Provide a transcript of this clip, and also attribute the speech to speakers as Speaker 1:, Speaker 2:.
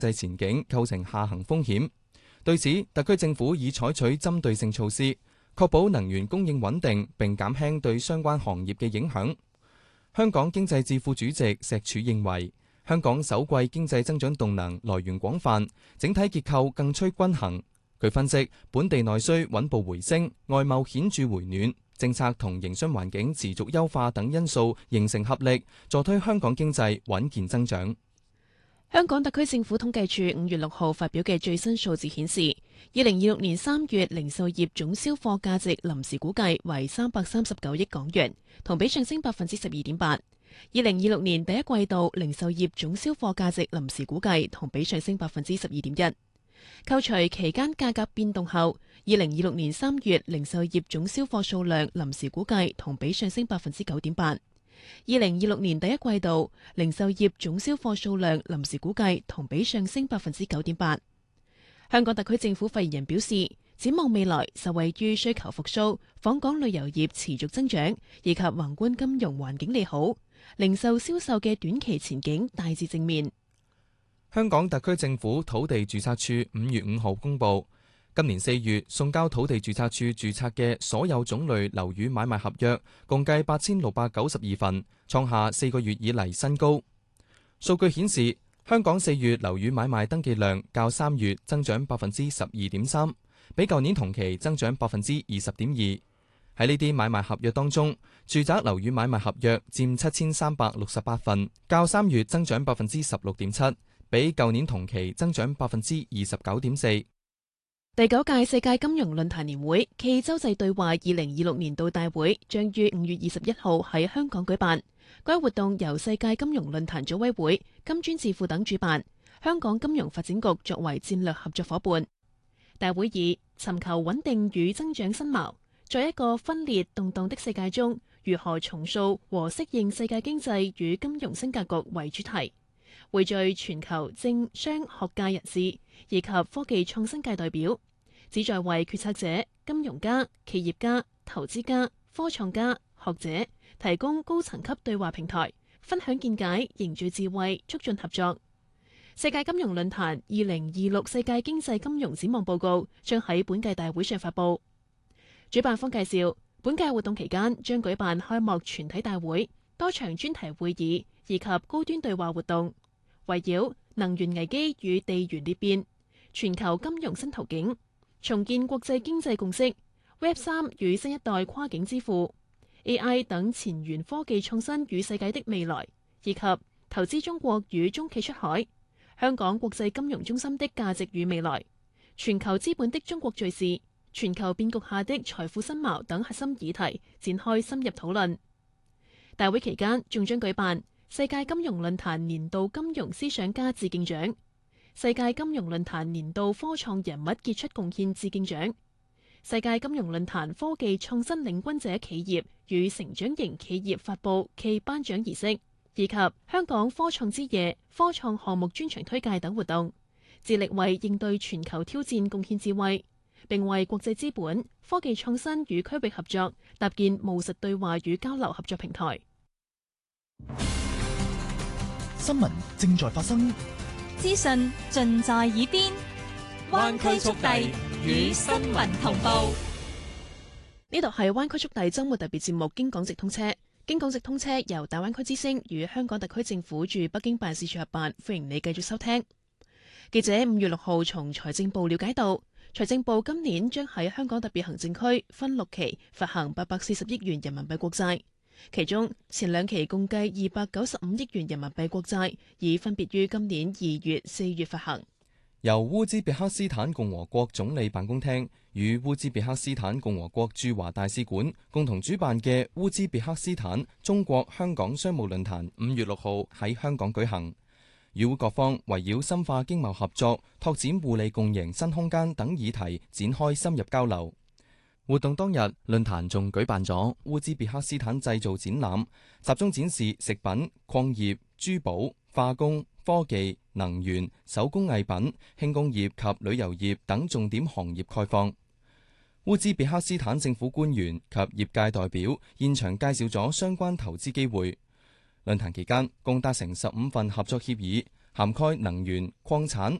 Speaker 1: 濟前景構成下行風險。對此，特區政府已採取針對性措施，確保能源供應穩定並減輕對相關行業嘅影響。香港經濟智庫主席石柱認為，香港首季經濟增長動能來源廣泛，整體結構更趨均衡。佢分析，本地內需穩步回升，外貿顯著回暖，政策同營商環境持續優化等因素形成合力，助推香港經濟穩健增長。
Speaker 2: 香港特區政府統計處5月6號發表嘅最新數字顯示，2026年3月零售業總銷貨價值臨時估計為339億港元，同比上升12.8%。2026年第一季度零售業總銷貨價值臨時估計同比上升12.1%。扣除期間價格變動後，2026年3月零售業總銷貨數量臨時估計同比上升9.8%。2026年第一季度零售業總銷貨數量臨時估計同比上升9.8%。香港特區政府發言人表示，展望未來，受惠於需求復甦、訪港旅遊業持續增長以及宏觀金融環境利好，零售銷售嘅短期前景大致正面。
Speaker 1: 香港特區政府土地註冊處5月5號公佈，今年4月送交土地註冊處註冊嘅所有種類樓宇買賣合約，共計8692份，創下4個月以嚟新高。數據顯示，香港4月樓宇買賣登記量較3月增長12.3%，比舊年同期增長20.2%。喺呢啲買賣合約當中，住宅樓宇買賣合約佔7368份，較3月增長16.7%，比舊年同期增長29.4%。
Speaker 2: 第9屆世界金融論壇年會暨洲際對話2026年度大會將於5月21號喺香港舉辦。該活動由世界金融論壇組委會、金磚智庫等主辦，香港金融發展局作為戰略合作夥伴。大會以尋求穩定與增長新矛，在一個分裂動盪的世界中，如何重塑和適應世界經濟與金融新格局為主題，匯聚全球政商學界人士以及科技創新界代表，旨在為決策者、金融家、企業家、投資家、科創家、學者提供高層級對話平台，分享見解，凝聚智慧，促進合作。世界金融論壇2026世界經濟金融展望報告將喺本屆大會上發布。主辦方介紹，本屆活動期間將舉辦開幕全體大會、多場專題會議以及高端對話活動，圍繞能源危機與地緣裂變、全球金融新途徑、重建國際經濟共識、Web3 與新一代跨境支付、AI 等前沿科技創新與世界的未來，以及投資中國與中企出海、香港國際金融中心的價值與未來、全球資本的中國敘事、全球變局下的財富新矛等核心議題展開深入討論。大會期間仲將舉辦世界金融論壇年度金融思想家致敬獎、世界金融論壇年度科創人物傑出貢獻致敬獎、世界金融論壇科技創新領軍者企業與成長型企業發佈暨頒獎儀式，以及香港科創之夜科創項目專場推介等活動，致力為應對全球挑戰貢獻智慧，並為國際資本、科技創新與區域合作搭建務實對話與交流合作平台。
Speaker 3: 新聞正在發生，
Speaker 4: 資訊盡在耳邊，灣區速遞與新聞同步。
Speaker 2: 呢度係灣區速遞周末特別節目《經港直通車》。經港直通車由大灣區之聲與香港特區政府駐北京辦事處合辦，歡迎你繼續收聽。記者5月6號從財政部了解到，財政部今年將喺香港特別行政區分6期發行840億元人民幣國債。其中前2期共計295億元人民幣國債，已分別於今年2月、4月發行。
Speaker 1: 由烏茲別克斯坦共和國總理辦公廳與烏茲別克斯坦共和國駐華大使館共同主辦嘅烏茲別克斯坦中國香港商務論壇5月6號喺香港舉行，與會各方圍繞深化經貿合作、拓展互利共贏新空間等議題展開深入交流。活動當日，論壇仲舉辦咗烏茲別克斯坦製造展覽，集中展示食品、礦業、珠寶、化工、科技、能源、手工藝品、輕工業及旅遊業等重點行業概況。烏茲別克斯坦政府官員及業界代表現場介紹咗相關投資機會。論壇期間共達成15份合作協議， 涵蓋能源、礦產、